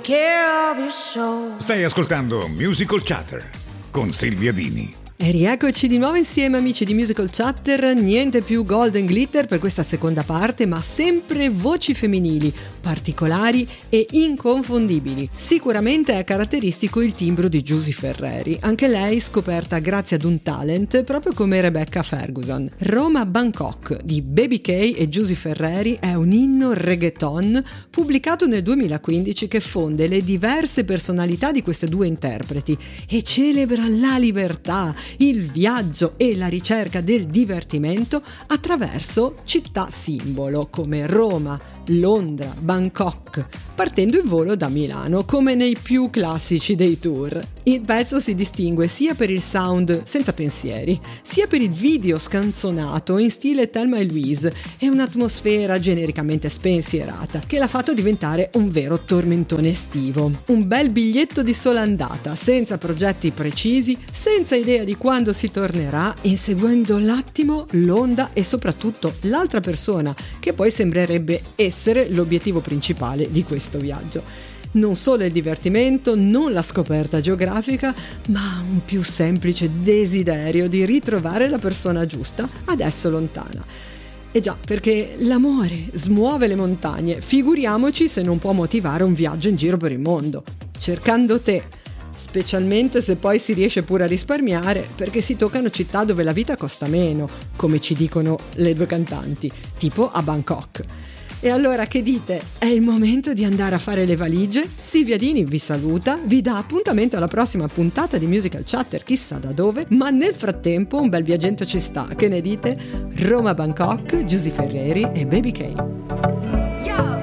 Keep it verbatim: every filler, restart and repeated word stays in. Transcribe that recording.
care of your soul. Stai ascoltando Musical Chatter con Silvia Dini. E rieccoci di nuovo insieme, amici di Musical Chatter. Niente più Golden Glitter per questa seconda parte, ma sempre voci femminili, particolari e inconfondibili. Sicuramente è caratteristico il timbro di Giusy Ferreri, anche lei scoperta grazie ad un talent proprio come Rebecca Ferguson. Roma Bangkok di Baby K e Giusy Ferreri è un inno reggaeton pubblicato nel duemilaquindici che fonde le diverse personalità di queste due interpreti e celebra la libertà, il viaggio e la ricerca del divertimento attraverso città simbolo come Roma, Londra, Bangkok, partendo in volo da Milano come nei più classici dei tour. Il pezzo si distingue sia per il sound senza pensieri, sia per il video scanzonato in stile Thelma e Louise e un'atmosfera genericamente spensierata che l'ha fatto diventare un vero tormentone estivo. Un bel biglietto di sola andata, senza progetti precisi, senza idea di quando si tornerà, inseguendo l'attimo, l'onda e soprattutto l'altra persona che poi sembrerebbe essere l'obiettivo principale di questo viaggio. Non solo il divertimento, non la scoperta geografica, ma un più semplice desiderio di ritrovare la persona giusta, adesso lontana. E già, perché l'amore smuove le montagne, figuriamoci se non può motivare un viaggio in giro per il mondo. Cercando te, specialmente se poi si riesce pure a risparmiare, perché si toccano città dove la vita costa meno, come ci dicono le due cantanti, tipo a Bangkok. E allora che dite? È il momento di andare a fare le valigie? Silvia Dini vi saluta, vi dà appuntamento alla prossima puntata di Musical Chatter, chissà da dove, ma nel frattempo un bel viaggetto ci sta, che ne dite? Roma Bangkok, Giusy Ferreri e Baby K. Yeah.